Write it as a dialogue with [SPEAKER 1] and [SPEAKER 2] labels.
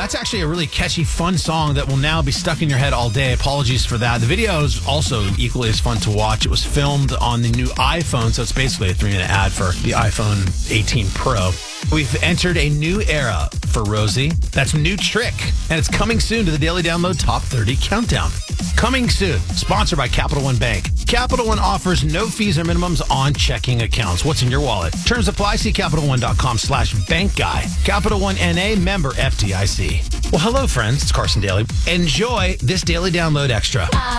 [SPEAKER 1] That's actually a really catchy, fun song that will now be stuck in your head all day. Apologies for that. The video is also equally as fun to watch. It was filmed on the new iPhone, so it's basically a 3-minute ad for the iPhone 18 Pro. We've entered a new era for Rosie. That's New Trick, and it's coming soon to the Daily Download Top 30 Countdown. Coming soon, sponsored by Capital One Bank. Capital One offers no fees or minimums on checking accounts. What's in your wallet? Terms apply. See CapitalOne.com/bankguy. Capital One NA, member FDIC. Well, hello, friends. It's Carson Daly. Enjoy this Daily Download Extra.